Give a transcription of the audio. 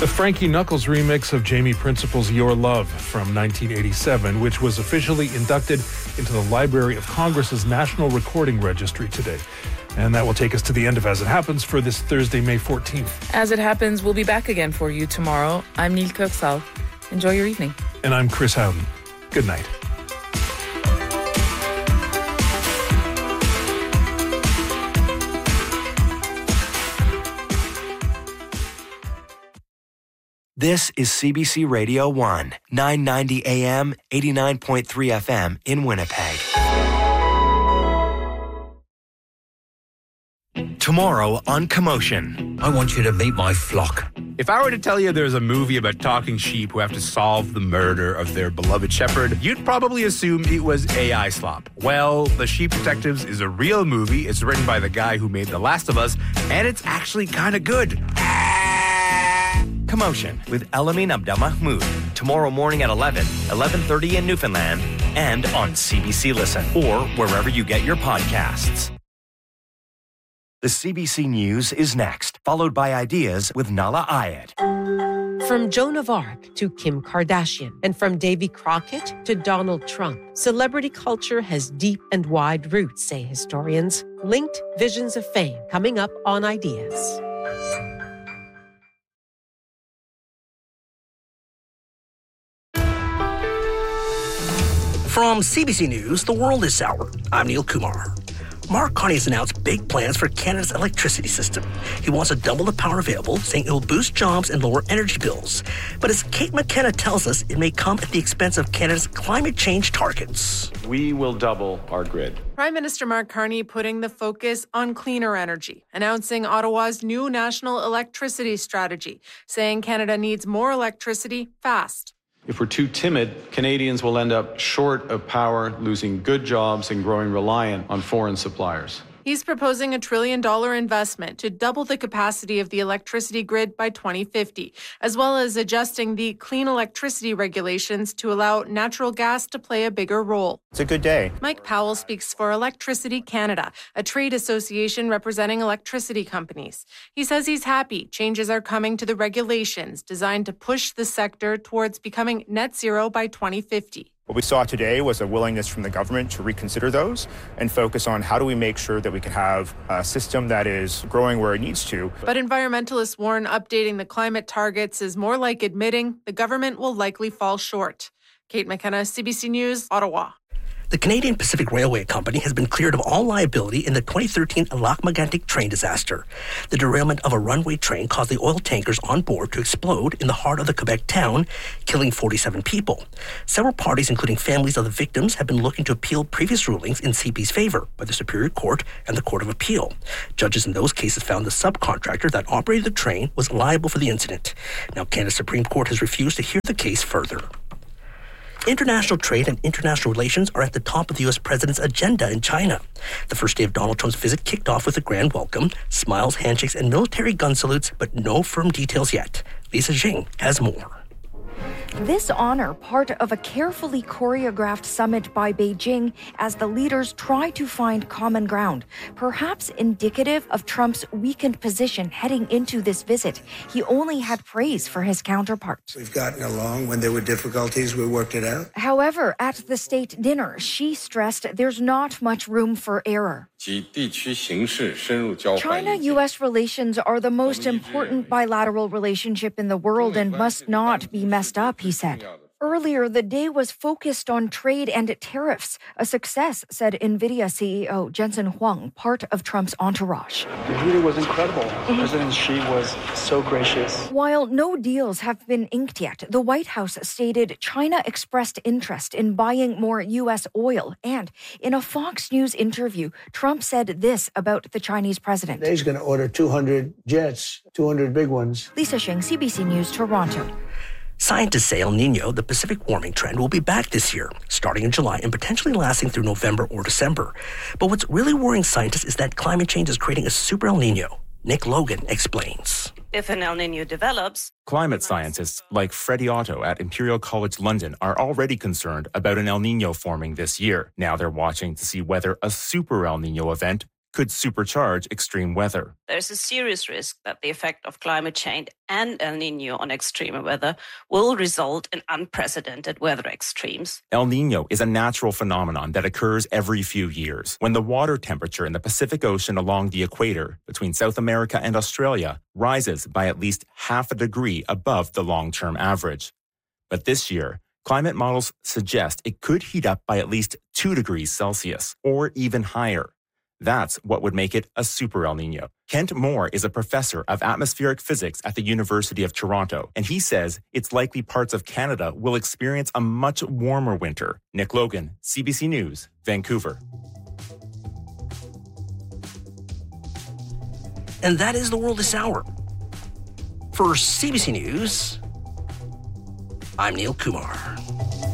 The Frankie Knuckles remix of Jamie Principle's Your Love from 1987, which was officially inducted into the Library of Congress's National Recording Registry today. And that will take us to the end of As It Happens for this Thursday, May 14th. As It Happens, we'll be back again for you tomorrow. I'm Neil Kirksal. Enjoy your evening. And I'm Chris Howden. Good night. This is CBC Radio 1, 990 AM, 89.3 FM in Winnipeg. Tomorrow on Commotion. I want you to meet my flock. If I were to tell you there's a movie about talking sheep who have to solve the murder of their beloved shepherd, you'd probably assume it was AI slop. Well, The Sheep Detectives is a real movie. It's written by the guy who made The Last of Us, and it's actually kind of good. Commotion with Elamin Abdelmahmoud. Tomorrow morning at 11:30 in Newfoundland, and on CBC Listen, or wherever you get your podcasts. The CBC News is next, followed by Ideas with Nala Ayed. From Joan of Arc to Kim Kardashian, and from Davy Crockett to Donald Trump, celebrity culture has deep and wide roots, say historians. Linked visions of fame coming up on Ideas. From CBC News, The World is Sour. I'm Neil Kumar. Mark Carney has announced big plans for Canada's electricity system. He wants to double the power available, saying it will boost jobs and lower energy bills. But as Kate McKenna tells us, it may come at the expense of Canada's climate change targets. We will double our grid. Prime Minister Mark Carney putting the focus on cleaner energy, announcing Ottawa's new national electricity strategy, saying Canada needs more electricity fast. If we're too timid, Canadians will end up short of power, losing good jobs and growing reliant on foreign suppliers. He's proposing a $1 trillion investment to double the capacity of the electricity grid by 2050, as well as adjusting the clean electricity regulations to allow natural gas to play a bigger role. It's a good day. Mike Powell speaks for Electricity Canada, a trade association representing electricity companies. He says he's happy changes are coming to the regulations designed to push the sector towards becoming net zero by 2050. What we saw today was a willingness from the government to reconsider those and focus on how do we make sure that we can have a system that is growing where it needs to. But environmentalists warn updating the climate targets is more like admitting the government will likely fall short. Kate McKenna, CBC News, Ottawa. The Canadian Pacific Railway Company has been cleared of all liability in the 2013 Lac-Mégantic train disaster. The derailment of a runway train caused the oil tankers on board to explode in the heart of the Quebec town, killing 47 people. Several parties, including families of the victims, have been looking to appeal previous rulings in CP's favor by the Superior Court and the Court of Appeal. Judges in those cases found the subcontractor that operated the train was liable for the incident. Now, Canada's Supreme Court has refused to hear the case further. International trade and international relations are at the top of the U.S. president's agenda in China. The first day of Donald Trump's visit kicked off with a grand welcome, smiles, handshakes, and military gun salutes, but no firm details yet. Lisa Jing has more. This honor, part of a carefully choreographed summit by Beijing as the leaders try to find common ground, perhaps indicative of Trump's weakened position heading into this visit. He only had praise for his counterpart. We've gotten along. When there were difficulties, we worked it out. However, at the state dinner, Xi stressed there's not much room for error. China-U.S. relations are the most important bilateral relationship in the world and must not be messed up, he said. Earlier, the day was focused on trade and tariffs, a success, said NVIDIA CEO Jensen Huang, part of Trump's entourage. It really was incredible. President Xi was so gracious. While no deals have been inked yet, the White House stated China expressed interest in buying more U.S. oil. And in a Fox News interview, Trump said this about the Chinese president. He's going to order 200 jets, 200 big ones. Lisa Shing, CBC News, Toronto. Scientists say El Nino, the Pacific warming trend, will be back this year, starting in July and potentially lasting through November or December. But what's really worrying scientists is that climate change is creating a super El Nino. Nick Logan explains. If an El Nino develops, climate scientists like Freddie Otto at Imperial College London are already concerned about an El Nino forming this year. Now they're watching to see whether a super El Nino event could supercharge extreme weather. There's a serious risk that the effect of climate change and El Niño on extreme weather will result in unprecedented weather extremes. El Niño is a natural phenomenon that occurs every few years when the water temperature in the Pacific Ocean along the equator between South America and Australia rises by at least half a degree above the long-term average. But this year, climate models suggest it could heat up by at least 2 degrees Celsius, or even higher. That's what would make it a super El Niño. Kent Moore is a professor of atmospheric physics at the University of Toronto, and he says it's likely parts of Canada will experience a much warmer winter. Nick Logan, CBC News, Vancouver. And that is the world this hour. For CBC News, I'm Neil Kumar.